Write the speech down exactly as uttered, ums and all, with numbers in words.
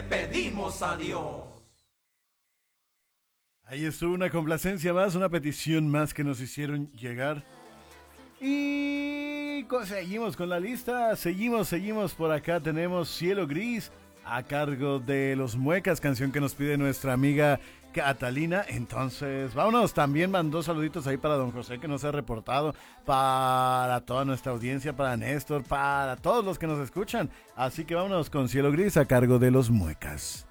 le pedimos a Dios. Ahí estuvo una complacencia más, una petición más que nos hicieron llegar. Y co- seguimos con la lista, seguimos, seguimos por acá, tenemos Cielo Gris a cargo de Los Muecas, canción que nos pide nuestra amiga Catalina. Entonces, vámonos, también mandó saluditos ahí para don José que nos ha reportado, para toda nuestra audiencia, para Néstor, para todos los que nos escuchan. Así que vámonos con Cielo Gris a cargo de Los Muecas.